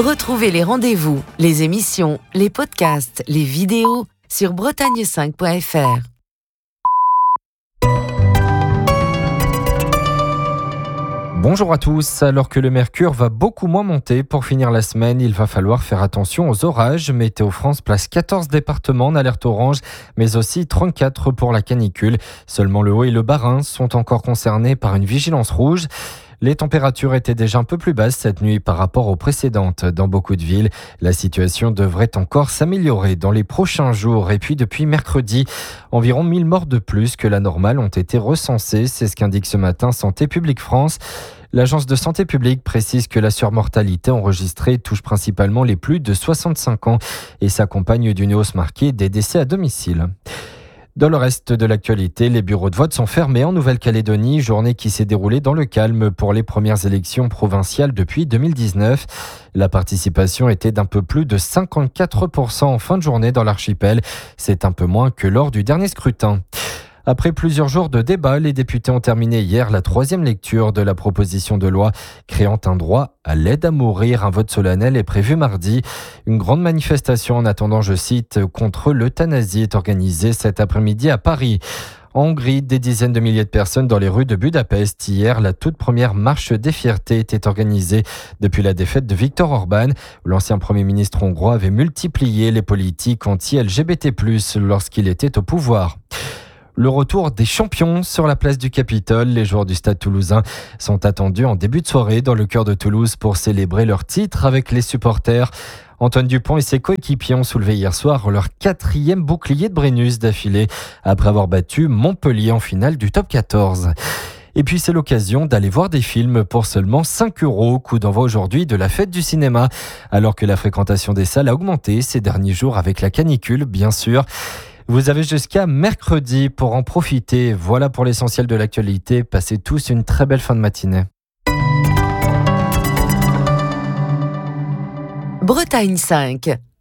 Retrouvez les rendez-vous, les émissions, les podcasts, les vidéos sur bretagne5.fr. Bonjour à tous, alors que le mercure va beaucoup moins monter pour finir la semaine, il va falloir faire attention aux orages. Météo France place 14 départements en alerte orange, mais aussi 34 pour la canicule. Seulement le Haut et le Bas-Rhin sont encore concernés par une vigilance rouge. Les températures étaient déjà un peu plus basses cette nuit par rapport aux précédentes dans beaucoup de villes. La situation devrait encore s'améliorer dans les prochains jours. Et puis depuis mercredi, environ 1000 morts de plus que la normale ont été recensés. C'est ce qu'indique ce matin Santé publique France. L'Agence de santé publique précise que la surmortalité enregistrée touche principalement les plus de 65 ans et s'accompagne d'une hausse marquée des décès à domicile. Dans le reste de l'actualité, les bureaux de vote sont fermés en Nouvelle-Calédonie, journée qui s'est déroulée dans le calme pour les premières élections provinciales depuis 2019. La participation était d'un peu plus de 54% en fin de journée dans l'archipel. C'est un peu moins que lors du dernier scrutin. Après plusieurs jours de débat, les députés ont terminé hier la 3e lecture de la proposition de loi créant un droit à l'aide à mourir. Un vote solennel est prévu mardi. Une grande manifestation en attendant, je cite, contre l'euthanasie est organisée cet après-midi à Paris. En Hongrie, des dizaines de milliers de personnes dans les rues de Budapest. Hier, la toute première marche des fiertés était organisée depuis la défaite de Viktor Orban. L'ancien Premier ministre hongrois avait multiplié les politiques anti-LGBT+, lorsqu'il était au pouvoir. Le retour des champions sur la place du Capitole. Les joueurs du Stade Toulousain sont attendus en début de soirée dans le cœur de Toulouse pour célébrer leur titre avec les supporters. Antoine Dupont et ses coéquipiers ont soulevé hier soir leur 4e bouclier de Brennus d'affilée après avoir battu Montpellier en finale du top 14. Et puis c'est l'occasion d'aller voir des films pour seulement 5 €. Coup d'envoi aujourd'hui de la fête du cinéma. Alors que la fréquentation des salles a augmenté ces derniers jours avec la canicule, bien sûr. Vous avez jusqu'à mercredi pour en profiter. Voilà pour l'essentiel de l'actualité. Passez tous une très belle fin de matinée. Bretagne 5.